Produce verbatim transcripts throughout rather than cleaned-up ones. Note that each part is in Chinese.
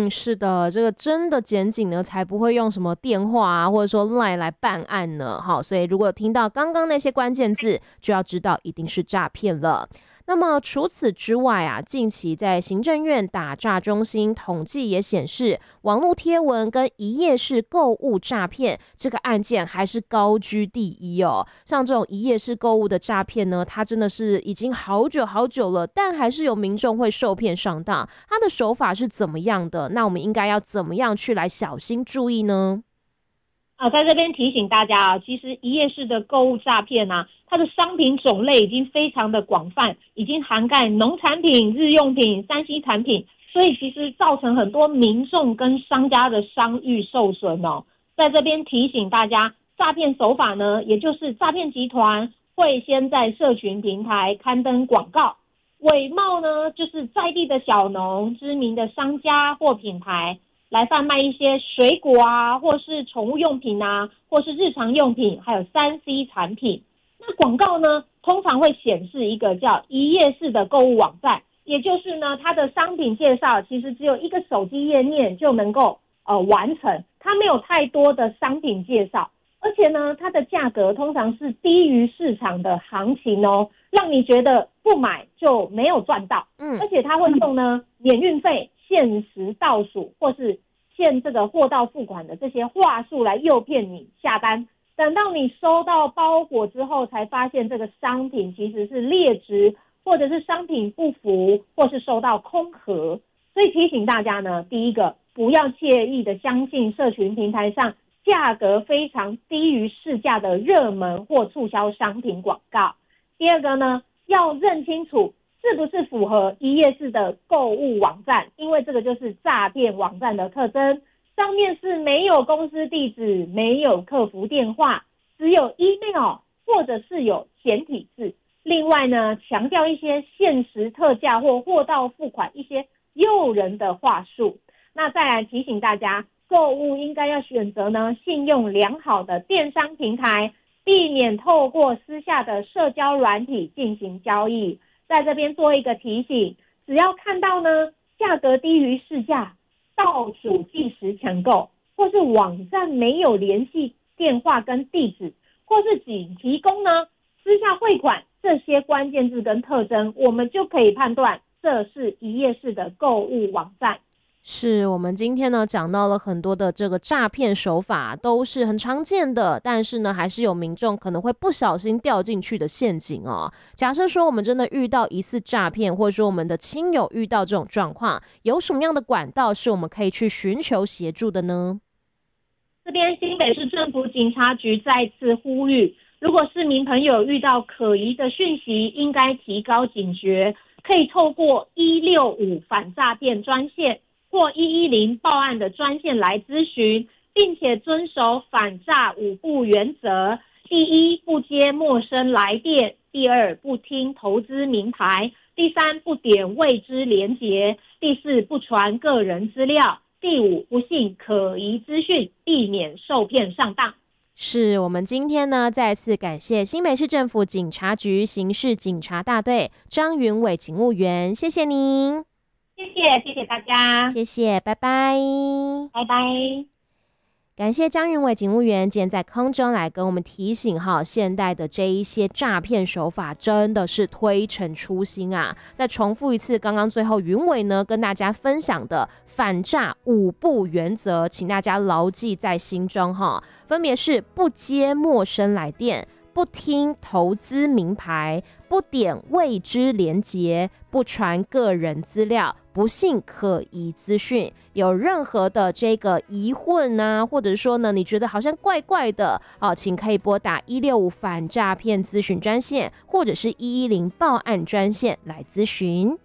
嗯，是的，这个真的检警呢，才不会用什么电话啊，或者说 LINE 来办案呢。好，所以如果听到刚刚那些关键字，就要知道一定是诈骗了。那么除此之外啊，近期在行政院打诈中心统计也显示，网络贴文跟一页式购物诈骗这个案件还是高居第一哦。像这种一页式购物的诈骗呢，它真的是已经好久好久了，但还是有民众会受骗上当。它的手法是怎么样的？那我们应该要怎么样去来小心注意呢？ 啊，在这边提醒大家啊，其实一页式的购物诈骗啊，它的商品种类已经非常的广泛，已经涵盖农产品、日用品、三 C 产品，所以其实造成很多民众跟商家的商誉受损哦。在这边提醒大家，诈骗手法呢，也就是诈骗集团会先在社群平台刊登广告，伪冒呢就是在地的小农、知名的商家或品牌，来贩卖一些水果啊，或是宠物用品啊，或是日常用品，还有 三 C 产品。那广告呢，通常会显示一个叫一页式的购物网站，也就是呢，它的商品介绍其实只有一个手机页面就能够呃完成，它没有太多的商品介绍，而且呢，它的价格通常是低于市场的行情哦，让你觉得不买就没有赚到。嗯，而且它会用呢免运费、限时倒数或是限这个货到付款的这些话术来诱骗你下单，等到你收到包裹之后才发现这个商品其实是劣质，或者是商品不符，或是收到空盒。所以提醒大家呢，第一个，不要介意的相信社群平台上价格非常低于市价的热门或促销商品广告。第二个呢，要认清楚是不是符合一页式的购物网站，因为这个就是诈骗网站的特征，上面是没有公司地址，没有客服电话，只有 email 或者是有简体字。另外呢，强调一些限时特价或货到付款一些诱人的话术。那再来提醒大家，购物应该要选择呢信用良好的电商平台，避免透过私下的社交软体进行交易。在这边做一个提醒，只要看到呢价格低于市价、倒数计时抢购，或是网站没有联系电话跟地址，或是仅提供呢私下汇款，这些关键字跟特征，我们就可以判断这是一页式的购物网站。 是我们今天呢讲到了很多的这个诈骗手法，都是很常见的，但是呢还是有民众可能会不小心掉进去的陷阱哦。假设说我们真的遇到疑似诈骗，或者说我们的亲友遇到这种状况，有什么样的管道是我们可以去寻求协助的呢？ 这边新北市政府警察局再次呼吁，如果市民朋友遇到可疑的讯息，应该提高警觉，可以透过一六五反诈骗专线或一一零报案的专线来咨询，并且遵守反诈五不原则。第一，不接陌生来电；第二，不听投资名牌；第三，不点未知连结；第四，不传个人资料；第五，不信可疑资讯，避免受骗上当。 是我们今天呢再次感谢新北市政府警察局刑事警察大队张云伟警务员，谢谢您。 谢谢，谢谢大家， 谢谢，拜拜， 拜拜。 感谢张云伟警务员今天在空中来跟我们提醒哈，现代的这一些诈骗手法真的是推陈出新啊！再重复一次，刚刚最后云伟呢跟大家分享的反诈五不原则，请大家牢记在心中哈，分别是不接陌生来电，不听投资名牌，不点未知连结，不传个人资料，不信可疑资讯。有任何的这个疑混啊，或者说呢你觉得好像怪怪的啊，请可以拨打一六五反诈骗咨询专线，或者是一一零报案专线来咨询。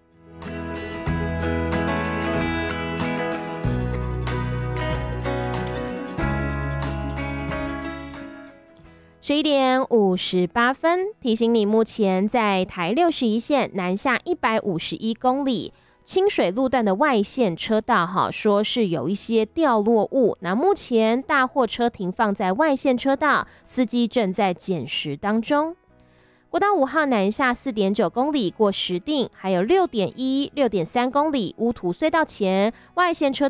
十一点五十八分，提醒你，目前在台六十一线南下一百五十一公里清水路段的外线车道，哈，说是有一些掉落物。那目前大货车停放在外线车道，司机正在捡拾当中。国道五号南下四点九公里过石碇，还有六点一、六点三公里乌涂隧道前外线车